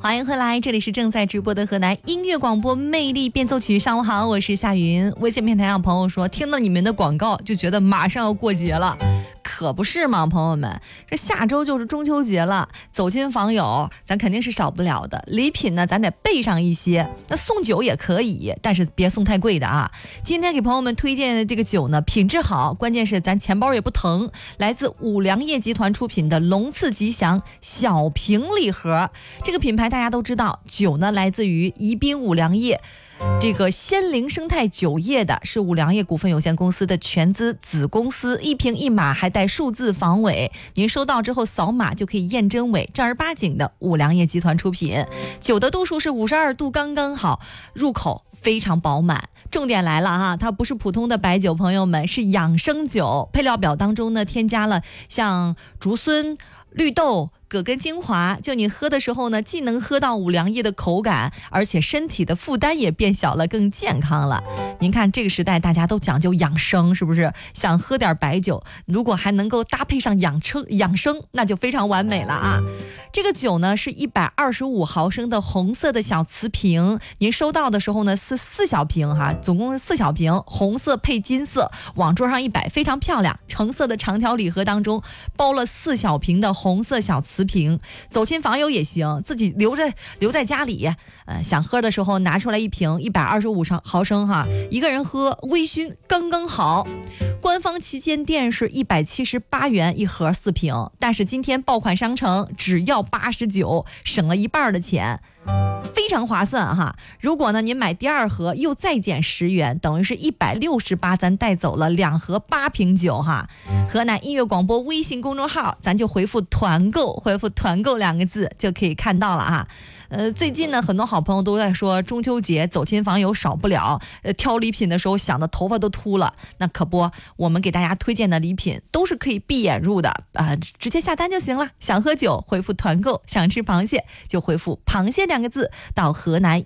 欢迎回来，这里是正在直播的河南音乐广播魅力变奏曲。上午好，我是夏云。微信平台上朋友说，听到你们的广告就觉得马上要过节了，可不是嘛，朋友们，这下周就是中秋节了，走亲访友咱肯定是少不了的，礼品呢咱得备上一些，那送酒也可以，但是别送太贵的啊。今天给朋友们推荐的这个酒呢，品质好，关键是咱钱包也不疼，来自五粮液集团出品的龙赐吉祥小瓶礼盒。这个品牌大家都知道，酒呢来自于宜宾五粮液，这个仙灵生态酒业的是五粮液股份有限公司的全资子公司，一瓶一码还带数字防伪，您收到之后扫码就可以验真伪，正儿八经的五粮液集团出品。酒的度数是52度，刚刚好，入口非常饱满。重点来了哈，它不是普通的白酒，朋友们，是养生酒。配料表当中呢，添加了像竹荪、绿豆、葛根精华，就你喝的时候呢，既能喝到五粮液的口感，而且身体的负担也变小了，更健康了。您看这个时代大家都讲究养生，是不是？想喝点白酒，如果还能够搭配上养生，那就非常完美了啊。这个酒呢是125毫升的红色的小瓷瓶，您收到的时候呢是4小瓶哈，总共是4小瓶，红色配金色，往桌上一摆，非常漂亮。橙色的长条礼盒当中包了4小瓶的红色小瓷瓶，走亲访友也行，自己留在家里，想喝的时候拿出来一瓶125毫升哈，一个人喝微醺刚刚好。官方旗舰店是178元一盒4瓶，但是今天爆款商城只要89，省了一半的钱，非常划算哈。如果呢您买第2盒又再减10元，等于是168，咱带走了2盒8瓶酒哈。河南音乐广播微信公众号，咱就回复团购2个字就可以看到了哈。最近呢很多好朋友都在说中秋节走亲访友少不了，挑礼品的时候想的头发都秃了，那可不，我们给大家推荐的礼品都是可以闭眼入的直接下单就行了。想喝酒回复团购，想吃螃蟹就回复螃蟹2个字到河南